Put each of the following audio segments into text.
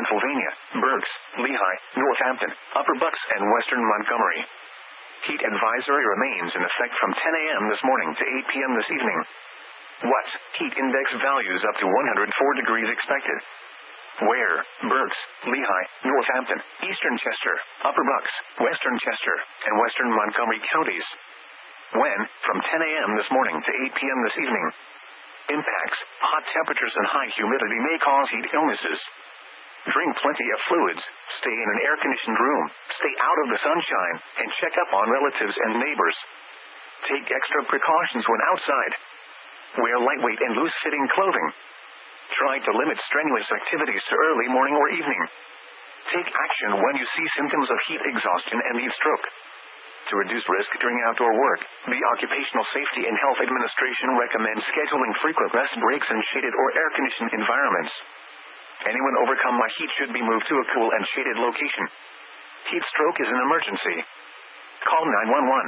Pennsylvania, Berks, Lehigh, Northampton, Upper Bucks, and western Montgomery. Heat advisory remains in effect from 10 a.m. this morning to 8 p.m. this evening. What? Heat index values up to 104 degrees expected. Where? Berks, Lehigh, Northampton, Eastern Chester, Upper Bucks, Western Chester, and Western Montgomery counties. When? From 10 a.m. this morning to 8 p.m. this evening. Impacts: hot temperatures and high humidity may cause heat illnesses. Drink plenty of fluids, stay in an air-conditioned room, stay out of the sunshine, and check up on relatives and neighbors. Take extra precautions when outside. Wear lightweight and loose-fitting clothing. Try to limit strenuous activities to early morning or evening. Take action when you see symptoms of heat exhaustion and heat stroke. To reduce risk during outdoor work, the Occupational Safety and Health Administration recommends scheduling frequent rest breaks in shaded or air-conditioned environments. Anyone overcome by heat should be moved to a cool and shaded location. Heat stroke is an emergency. Call 911.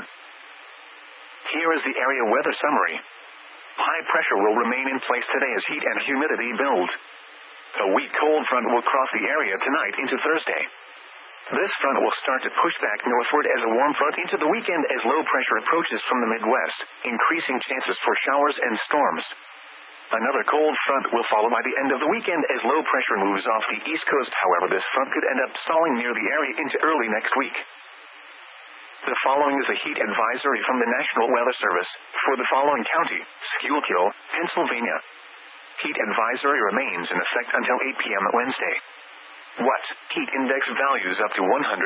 Here is the area weather summary. High pressure will remain in place today as heat and humidity build. A weak cold front will cross the area tonight into Thursday. This front will start to push back northward as a warm front into the weekend as low pressure approaches from the Midwest, increasing chances for showers and storms. Another cold front will follow by the end of the weekend as low pressure moves off the East Coast. However, this front could end up stalling near the area into early next week. The following is a heat advisory from the National Weather Service for the following county: Schuylkill, Pennsylvania. Heat advisory remains in effect until 8 p.m. Wednesday. What? Heat index values up to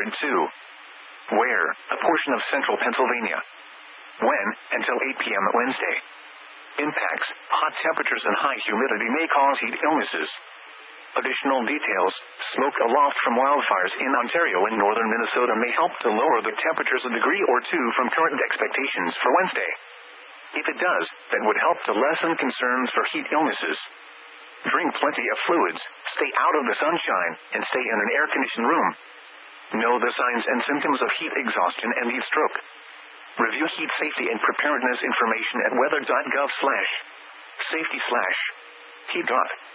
102. Where? A portion of central Pennsylvania. When? Until 8 p.m. Wednesday. Impacts: hot temperatures and high humidity may cause heat illnesses. Additional details: smoke aloft from wildfires in Ontario and northern Minnesota may help to lower the temperatures a degree or two from current expectations for Wednesday. If it does, that would help to lessen concerns for heat illnesses. Drink plenty of fluids, stay out of the sunshine, and stay in an air-conditioned room. Know the signs and symptoms of heat exhaustion and heat stroke. Review heat safety and preparedness information at weather.gov/safety/heat.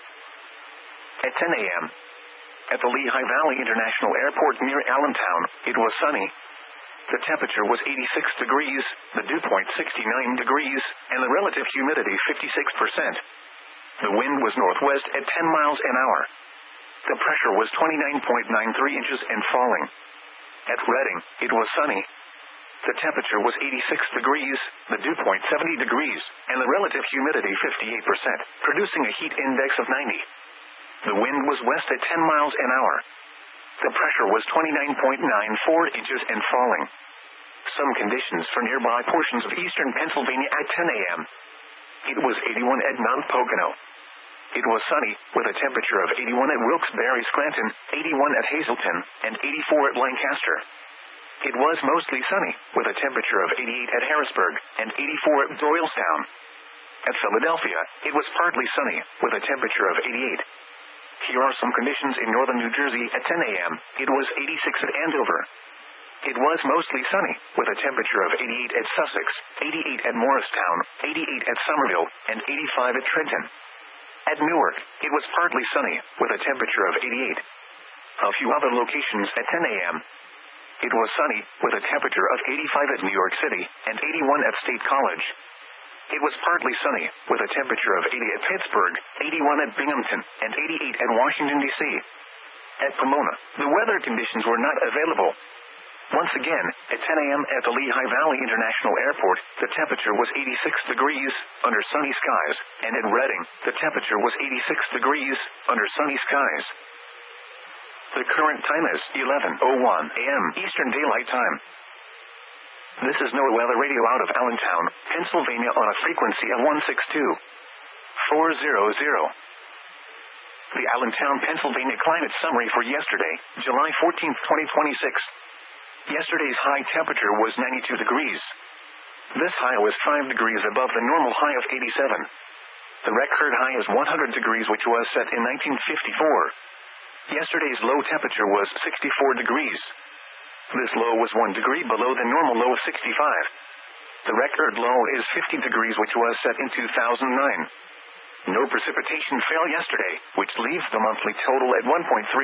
At 10 a.m. at the Lehigh Valley International Airport near Allentown, it was sunny. The temperature was 86 degrees, the dew point 69 degrees, and the relative humidity 56%. The wind was northwest at 10 miles an hour. The pressure was 29.93 inches and falling. At Reading, it was sunny. The temperature was 86 degrees, the dew point 70 degrees, and the relative humidity 58%, producing a heat index of 90. The wind was west at 10 miles an hour. The pressure was 29.94 inches and falling. Some conditions for nearby portions of eastern Pennsylvania at 10 a.m. It was 81 at Mount Pocono. It was sunny, with a temperature of 81 at Wilkes-Barre-Scranton, 81 at Hazleton, and 84 at Lancaster. It was mostly sunny, with a temperature of 88 at Harrisburg, and 84 at Doylestown. At Philadelphia, it was partly sunny, with a temperature of 88. Here are some conditions in northern New Jersey at 10 a.m. It was 86 at Andover. It was mostly sunny, with a temperature of 88 at Sussex, 88 at Morristown, 88 at Somerville, and 85 at Trenton. At Newark, it was partly sunny, with a temperature of 88. A few other locations at 10 a.m. It was sunny, with a temperature of 85 at New York City, and 81 at State College. It was partly sunny, with a temperature of 80 at Pittsburgh, 81 at Binghamton, and 88 at Washington, D.C. At Pomona, the weather conditions were not available. Once again, at 10 a.m. at the Lehigh Valley International Airport, the temperature was 86 degrees, under sunny skies, and at Reading, the temperature was 86 degrees, under sunny skies. The current time is 11:01 a.m. Eastern Daylight Time. This is NOAA Weather Radio out of Allentown, Pennsylvania on a frequency of 162.400. The Allentown, Pennsylvania climate summary for yesterday, July 14, 2026. Yesterday's high temperature was 92 degrees. This high was 5 degrees above the normal high of 87. The record high is 100 degrees, which was set in 1954. Yesterday's low temperature was 64 degrees. This low was 1 degree below the normal low of 65. The record low is 50 degrees, which was set in 2009. No precipitation fell yesterday, which leaves the monthly total at 1.3